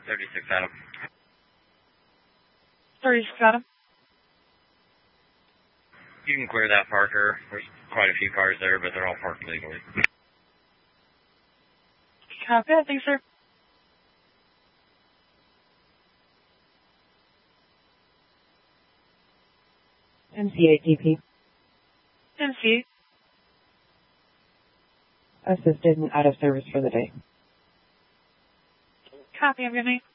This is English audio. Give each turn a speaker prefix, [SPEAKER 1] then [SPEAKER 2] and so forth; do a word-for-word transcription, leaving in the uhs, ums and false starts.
[SPEAKER 1] thirty-six Adam.
[SPEAKER 2] thirty-six Adam.
[SPEAKER 1] You can clear that Parker. There's quite a few cars there, but they're all parked legally.
[SPEAKER 2] Copy. Thanks, sir.
[SPEAKER 3] M C eight D P.
[SPEAKER 2] M C.
[SPEAKER 3] Assisted and out of service for the day.
[SPEAKER 2] Copy. I'm good night.